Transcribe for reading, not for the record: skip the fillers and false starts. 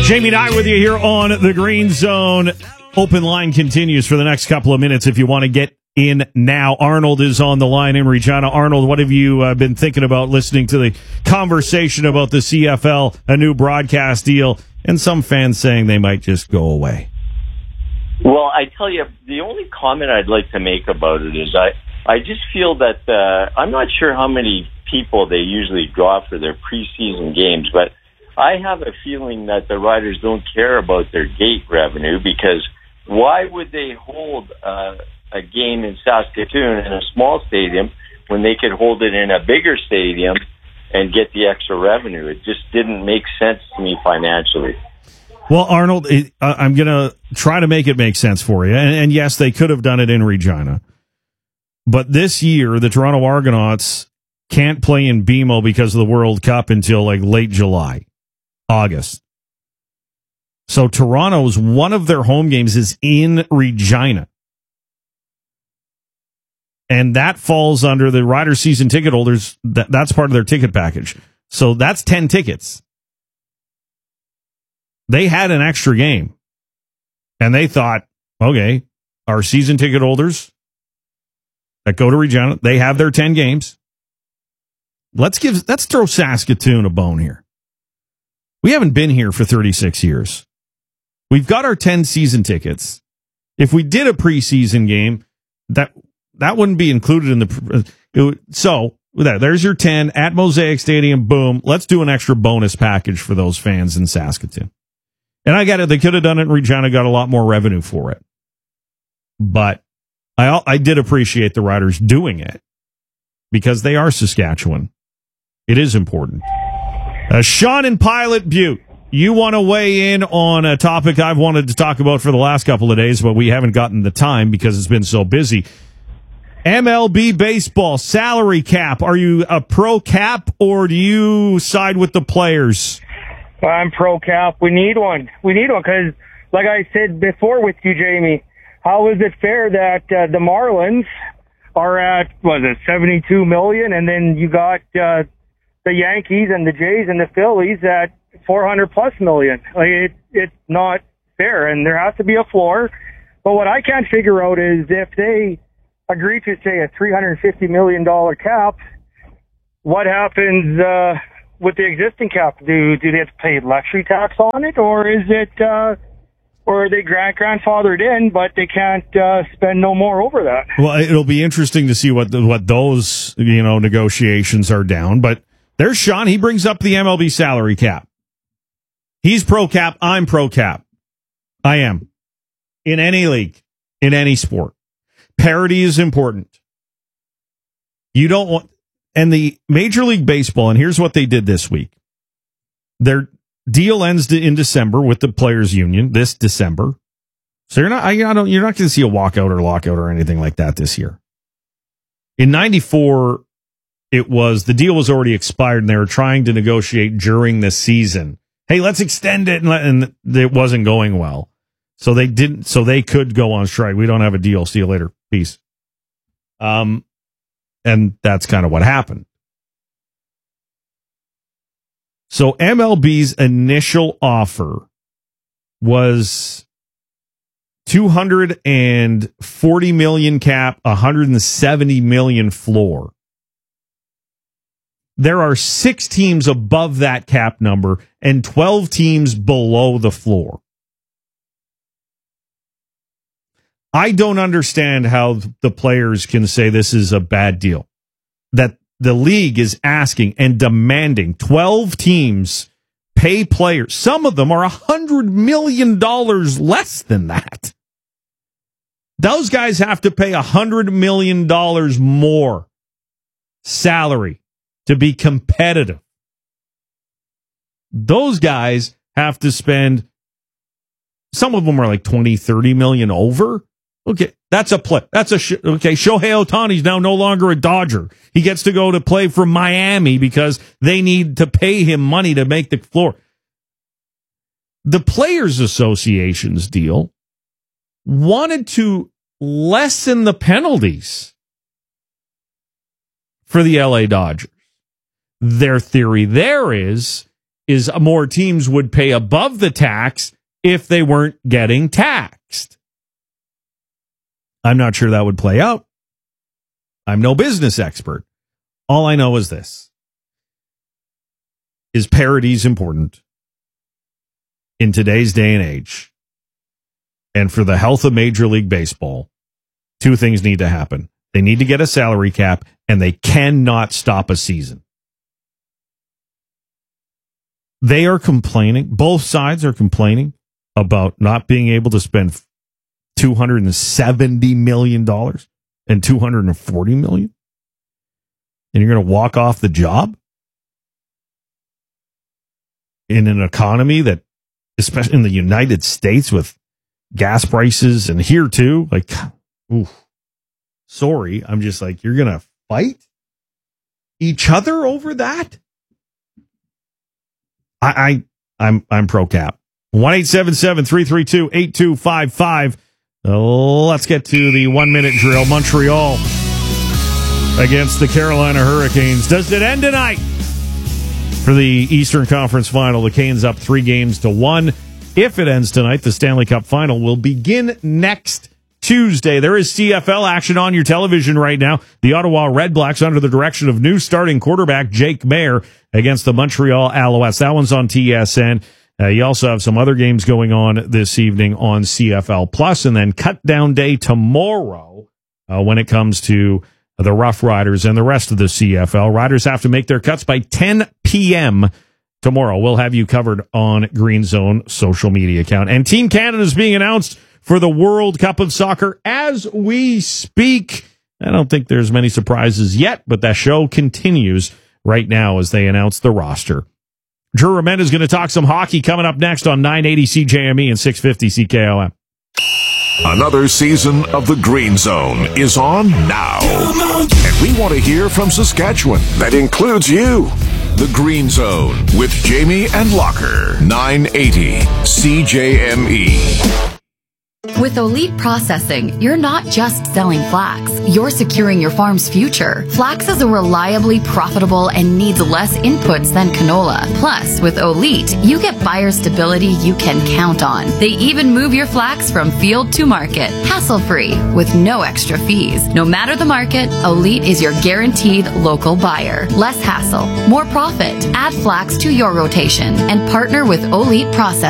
Jamie and I with you here on the Green Zone. Open line continues for the next couple of minutes if you want to get in now. Arnold is on the line in Regina. Arnold, what have you been thinking about listening to the conversation about the CFL, a new broadcast deal, and some fans saying they might just go away? Well, I tell you, the only comment I'd like to make about it is I just feel that I'm not sure how many people they usually draw for their preseason games, but I have a feeling that the Riders don't care about their gate revenue, because why would they hold a game in Saskatoon in a small stadium when they could hold it in a bigger stadium and get the extra revenue? It just didn't make sense to me financially. Well, Arnold, I'm going to try to make it make sense for you. And yes, they could have done it in Regina. But this year, the Toronto Argonauts can't play in BMO because of the World Cup until like late July, August. So Toronto's one of their home games is in Regina. And that falls under the Riders season ticket holders. That's part of their ticket package. So that's 10 tickets. They had an extra game. And they thought, okay, our season ticket holders that go to Regina, they have their 10 games. Let's throw Saskatoon a bone here. We haven't been here for 36 years. We've got our 10 season tickets. If we did a preseason game, that wouldn't be included in the. So there's your 10 at Mosaic Stadium. Boom. Let's do an extra bonus package for those fans in Saskatoon. And I get it. They could have done it in Regina, got a lot more revenue for it. But I did appreciate the Riders doing it because they are Saskatchewan. It is important. Sean in Pilot Butte, you want to weigh in on a topic I've wanted to talk about for the last couple of days, but we haven't gotten the time because it's been so busy. MLB baseball salary cap. Are you a pro cap or do you side with the players? I'm pro cap. We need one. We need one because, like I said before with you, Jamie, how is it fair that the Marlins are at, $72 million, and then you got the Yankees and the Jays and the Phillies at $400+ million? It's not fair, and there has to be a floor. But what I can't figure out is if they agree to, say, a $350 million cap, what happens with the existing cap? Do they have to pay luxury tax on it, or is it, or are they grandfathered in, but they can't spend no more over that? Well, it'll be interesting to see what those negotiations are down. But there's Sean. He brings up the MLB salary cap. He's pro cap. I'm pro cap. I am. In any league, in any sport, parity is important. You don't want. And the Major League Baseball, and here's what they did this week. Their deal ends in December with the Players Union this December. So you're not going to see a walkout or lockout or anything like that this year. In 94, the deal was already expired and they were trying to negotiate during the season. Hey, let's extend it. And it wasn't going well. So they didn't, so they could go on strike. We don't have a deal. See you later. Peace. And that's kind of what happened. So MLB's initial offer was $240 million cap, $170 million floor. There are 6 teams above that cap number and 12 teams below the floor. I don't understand how the players can say this is a bad deal. That the league is asking and demanding 12 teams pay players. Some of them are $100 million less than that. Those guys have to pay $100 million more salary to be competitive. Those guys have to spend, some of them are like 20, 30 million over. Okay, that's a play. Okay, Shohei Ohtani's now no longer a Dodger. He gets to go to play for Miami because they need to pay him money to make the floor. The Players Association's deal wanted to lessen the penalties for the LA Dodgers. Their theory there is is more teams would pay above the tax if they weren't getting taxed. I'm not sure that would play out. I'm no business expert. All I know is this. Is parity is important in today's day and age. And for the health of Major League Baseball, two things need to happen. They need to get a salary cap, and they cannot stop a season. They are complaining. Both sides are complaining about not being able to spend $270 million and $240 million. And you're going to walk off the job in an economy that, especially in the United States with gas prices and here too, like, ooh, sorry. I'm just like, you're going to fight each other over that? I'm pro cap. 1-877-332-8255. Let's get to the 1 minute drill. Montreal against the Carolina Hurricanes. Does it end tonight? For the Eastern Conference Final, the Canes up 3-1. If it ends tonight, the Stanley Cup Final will begin next Tuesday. There is CFL action on your television right now. The Ottawa Redblacks under the direction of new starting quarterback Jake Maier against the Montreal Alouettes. That one's on TSN. You also have some other games going on this evening on CFL Plus, and then cut down day tomorrow when it comes to the Rough Riders and the rest of the CFL. Riders have to make their cuts by 10 p.m. tomorrow. We'll have you covered on Green Zone social media account. And Team Canada is being announced for the World Cup of Soccer as we speak. I don't think there's many surprises yet, but that show continues right now as they announce the roster. Drew Remenda is going to talk some hockey coming up next on 980 CJME and 650 CKOM. Another season of the Green Zone is on now. And we want to hear from Saskatchewan. That includes you. The Green Zone with Jamie and Locker. 980 CJME. With Elite Processing, you're not just selling flax, you're securing your farm's future. Flax is a reliably profitable and needs less inputs than canola. Plus, with Elite, you get buyer stability you can count on. They even move your flax from field to market, hassle-free, with no extra fees. No matter the market, Elite is your guaranteed local buyer. Less hassle, more profit. Add flax to your rotation and partner with Elite Processing.